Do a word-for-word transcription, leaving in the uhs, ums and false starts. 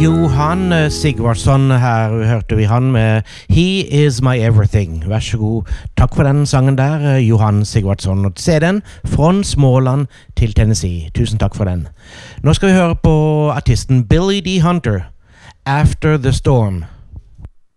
Johan Sigvardsson, her hørte vi han med He Is My Everything. Vær så god, takk for den sangen der, Johan Sigvardsson. Og C D-en fra Småland til Tennessee. Tusen takk for den. Nå skal vi høre på artisten Billy D. Hunter, After the Storm.